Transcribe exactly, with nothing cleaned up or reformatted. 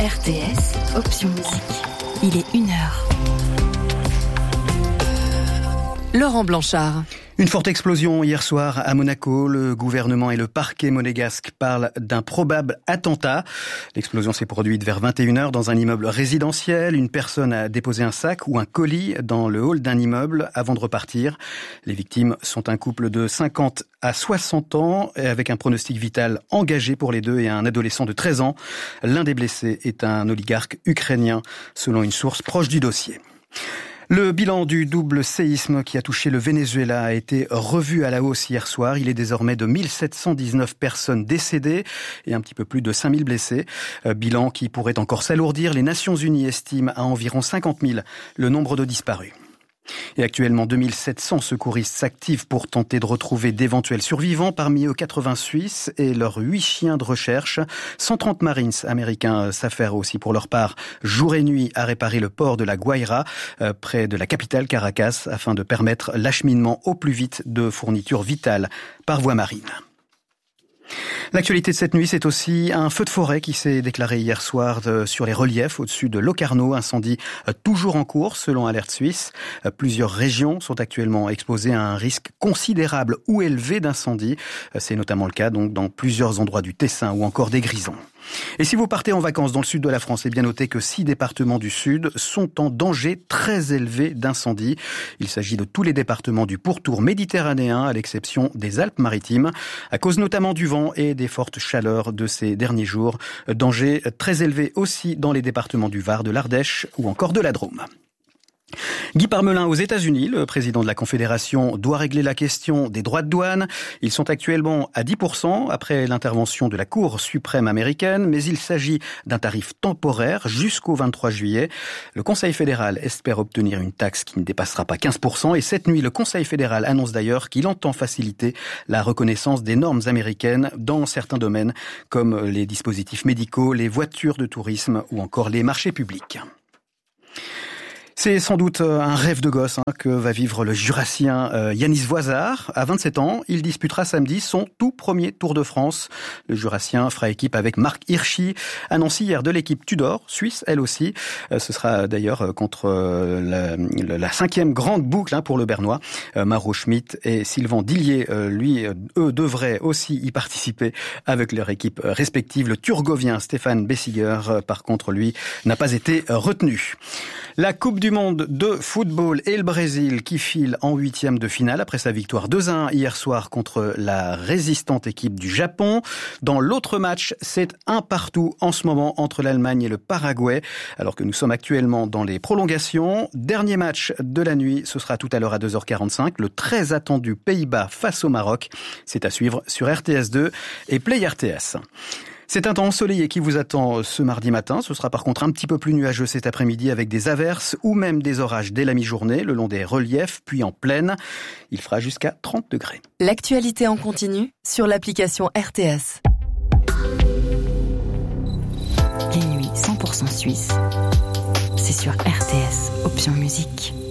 R T S, option musique. Il est une heure. Laurent Blanchard. Une forte explosion hier soir à Monaco. Le gouvernement et le parquet monégasque parlent d'un probable attentat. L'explosion s'est produite vers vingt et une heures dans un immeuble résidentiel. Une personne a déposé un sac ou un colis dans le hall d'un immeuble avant de repartir. Les victimes sont un couple de cinquante à soixante ans avec un pronostic vital engagé pour les deux et un adolescent de treize ans. L'un des blessés est un oligarque ukrainien, selon une source proche du dossier. Le bilan du double séisme qui a touché le Venezuela a été revu à la hausse hier soir. Il est désormais de mille sept cent dix-neuf personnes décédées et un petit peu plus de cinq mille blessés. Bilan qui pourrait encore s'alourdir. Les Nations Unies estiment à environ cinquante mille le nombre de disparus. Et actuellement, deux mille sept cents secouristes s'activent pour tenter de retrouver d'éventuels survivants, parmi eux quatre-vingts Suisses et leurs huit chiens de recherche. cent trente Marines américains s'affairent aussi pour leur part jour et nuit à réparer le port de la Guaira, euh, près de la capitale Caracas, afin de permettre l'acheminement au plus vite de fournitures vitales par voie marine. L'actualité de cette nuit, c'est aussi un feu de forêt qui s'est déclaré hier soir de, sur les reliefs au-dessus de Locarno. Incendie euh, toujours en cours selon Alerte Suisse. Euh, plusieurs régions sont actuellement exposées à un risque considérable ou élevé d'incendie. Euh, c'est notamment le cas donc dans plusieurs endroits du Tessin ou encore des Grisons. Et si vous partez en vacances dans le sud de la France, eh bien notez que six départements du sud sont en danger très élevé d'incendie. Il s'agit de tous les départements du pourtour méditerranéen, à l'exception des Alpes-Maritimes, à cause notamment du vent et des fortes chaleurs de ces derniers jours. Danger très élevé aussi dans les départements du Var, de l'Ardèche ou encore de la Drôme. Guy Parmelin aux États-Unis, le président de la Confédération, doit régler la question des droits de douane. Ils sont actuellement à dix pour cent après l'intervention de la Cour suprême américaine, mais il s'agit d'un tarif temporaire jusqu'au vingt-trois juillet. Le Conseil fédéral espère obtenir une taxe qui ne dépassera pas quinze pour cent et cette nuit, le Conseil fédéral annonce d'ailleurs qu'il entend faciliter la reconnaissance des normes américaines dans certains domaines comme les dispositifs médicaux, les voitures de tourisme ou encore les marchés publics. C'est sans doute un rêve de gosse hein, que va vivre le Jurassien euh, Yanis Voisard. À vingt-sept ans, il disputera samedi son tout premier Tour de France. Le Jurassien fera équipe avec Marc Hirschi, annoncé hier de l'équipe Tudor, suisse elle aussi. Euh, ce sera d'ailleurs contre euh, la, la cinquième grande boucle hein, pour le Bernois. Euh, Maro Schmidt et Sylvain Dillier, euh, lui, euh, eux devraient aussi y participer avec leur équipe respective. Le Turgovien Stéphane Bessiger, euh, par contre, lui, n'a pas été euh, retenu. La Coupe du monde de football et le Brésil qui file en huitième de finale après sa victoire deux à un hier soir contre la résistante équipe du Japon. Dans l'autre match, c'est un partout en ce moment entre l'Allemagne et le Paraguay, alors que nous sommes actuellement dans les prolongations. Dernier match de la nuit, ce sera tout à l'heure à deux heures quarante-cinq, le très attendu Pays-Bas face au Maroc. C'est à suivre sur R T S deux et Play R T S. C'est un temps ensoleillé qui vous attend ce mardi matin. Ce sera par contre un petit peu plus nuageux cet après-midi avec des averses ou même des orages dès la mi-journée le long des reliefs, puis en plaine. Il fera jusqu'à trente degrés. L'actualité en continu sur l'application R T S. Les nuits cent pour cent suisses, c'est sur R T S, option musique.